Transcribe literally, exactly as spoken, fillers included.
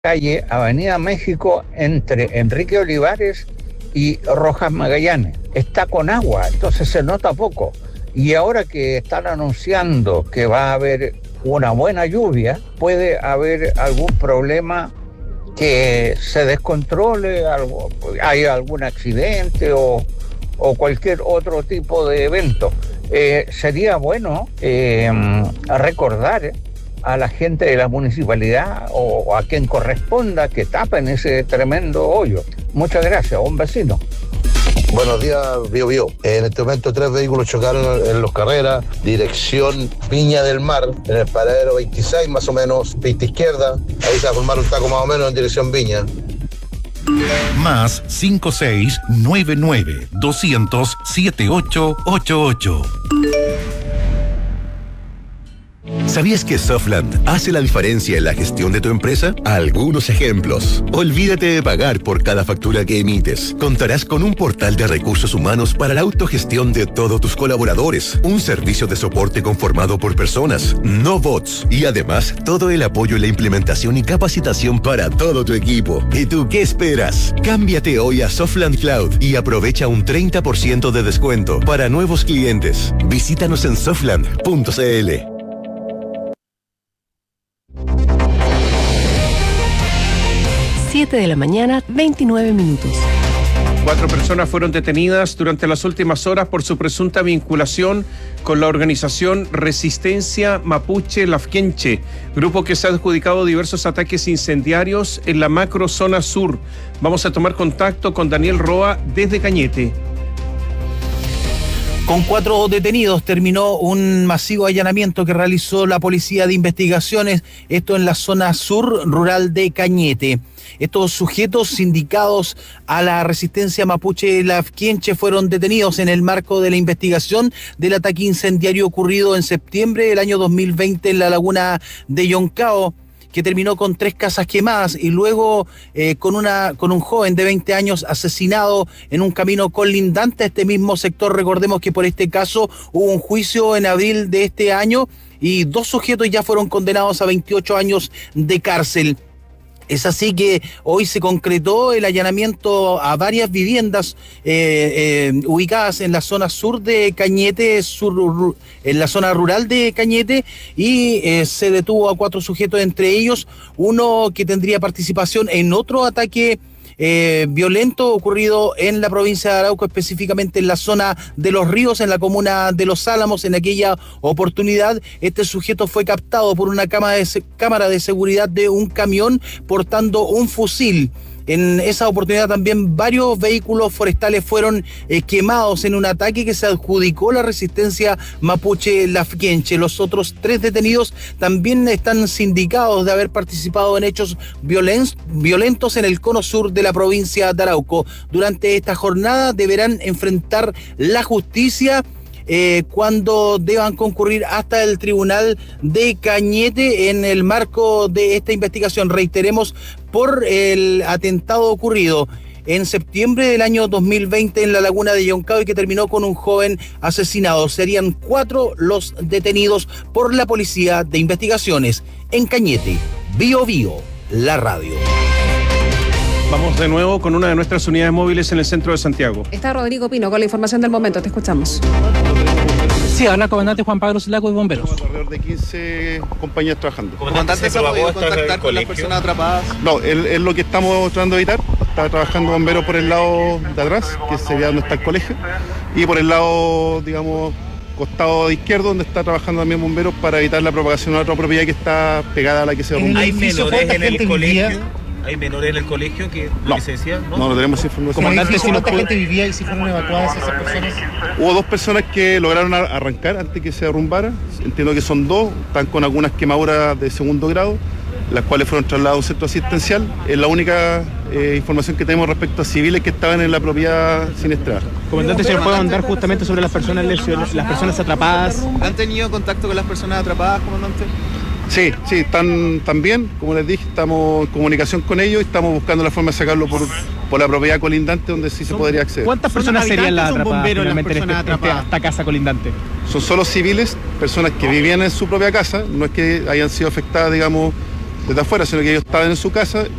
calle Avenida México entre Enrique Olivares y Rojas Magallanes. Está con agua, entonces se nota poco. Y ahora que están anunciando que va a haber una buena lluvia, puede haber algún problema que se descontrole, algo, hay algún accidente o, o cualquier otro tipo de evento. Eh, sería bueno eh, recordar a la gente de la municipalidad o, o a quien corresponda que tapen ese tremendo hoyo. Muchas gracias, un vecino. Buenos días, Bio Bio. En este momento tres vehículos chocaron en Los Carreras, dirección Viña del Mar, en el paradero veintiséis más o menos, pista izquierda. Ahí se va a formar un taco más o menos en dirección Viña. Más cinco seis nueve nueve doscientos siete ocho ocho ocho. ¿Sabías que Softland hace la diferencia en la gestión de tu empresa? Algunos ejemplos. Olvídate de pagar por cada factura que emites. Contarás con un portal de recursos humanos para la autogestión de todos tus colaboradores. Un servicio de soporte conformado por personas, no bots. Y además, todo el apoyo en la implementación y capacitación para todo tu equipo. ¿Y tú qué esperas? Cámbiate hoy a Softland Cloud y aprovecha un treinta por ciento de descuento para nuevos clientes. Visítanos en softland punto c l. siete de la mañana, veintinueve minutos. Cuatro personas fueron detenidas durante las últimas horas por su presunta vinculación con la organización Resistencia Mapuche Lafkenche, grupo que se ha adjudicado diversos ataques incendiarios en la macrozona sur. Vamos a tomar contacto con Daniel Roa desde Cañete. Con cuatro detenidos terminó un masivo allanamiento que realizó la Policía de Investigaciones, esto en la zona sur rural de Cañete. Estos sujetos sindicados a la resistencia mapuche Lafkenche fueron detenidos en el marco de la investigación del ataque incendiario ocurrido en septiembre del año dos mil veinte en la laguna de Yoncao, que terminó con tres casas quemadas y luego eh, con una con un joven de veinte años asesinado en un camino colindante a este mismo sector. Recordemos que por este caso hubo un juicio en abril de este año y dos sujetos ya fueron condenados a veintiocho años de cárcel. Es así que hoy se concretó el allanamiento a varias viviendas eh, eh, ubicadas en la zona sur de Cañete, sur, en la zona rural de Cañete, y eh, se detuvo a cuatro sujetos, entre ellos uno que tendría participación en otro ataque Eh, violento ocurrido en la provincia de Arauco, específicamente en la zona de Los Ríos, en la comuna de Los Álamos. En aquella oportunidad, este sujeto fue captado por una cámara de, cámara de seguridad de un camión portando un fusil. En esa oportunidad también varios vehículos forestales fueron eh, quemados en un ataque que se adjudicó la resistencia mapuche Lafkenche. Los otros tres detenidos también están sindicados de haber participado en hechos violen- violentos en el cono sur de la provincia de Arauco. Durante esta jornada deberán enfrentar la justicia Eh, cuando deban concurrir hasta el tribunal de Cañete en el marco de esta investigación. Reiteremos, por el atentado ocurrido en septiembre del año dos mil veinte en la laguna de Yoncao y que terminó con un joven asesinado. Serían cuatro los detenidos por la Policía de Investigaciones en Cañete. Bio Bio, la radio. Vamos de nuevo con una de nuestras unidades móviles en el centro de Santiago. Está Rodrigo Pino con la información del momento, te escuchamos. Sí, habla el comandante Juan Pablo Lago de Bomberos. Alrededor de quince compañías trabajando. ¿Comandante se ha podido contactar con las personas atrapadas? No, es, es lo que estamos tratando de evitar. Está trabajando bomberos por el lado de atrás, que sería donde está el colegio, y por el lado, digamos, costado izquierdo, donde está trabajando también bomberos para evitar la propagación a otra propiedad que está pegada a la que se derrumbó. ¿Hay menores en el colegio? ¿Hay menores en el colegio que, no. que se decía? No, no, no tenemos información. Comandante, si ¿cuánta gente vivía y si fueron evacuadas esas personas? Hubo dos personas que lograron arrancar antes que se derrumbara. Entiendo que son dos, están con algunas quemaduras de segundo grado, las cuales fueron trasladadas a un centro asistencial. Es la única eh, información que tenemos respecto a civiles que estaban en la propiedad siniestrada. Comandante, ¿se puede andar justamente sobre las personas lesionadas, las personas atrapadas? ¿Han tenido contacto con las personas atrapadas, comandante? Sí, sí, están, están bien, como les dije, estamos en comunicación con ellos y estamos buscando la forma de sacarlo por, por la propiedad colindante donde sí se podría acceder. ¿Cuántas personas serían las atrapadas finalmente en este, este, esta casa colindante? Son solo civiles, personas que vivían en su propia casa, no es que hayan sido afectadas, digamos, desde afuera, sino que ellos estaban en su casa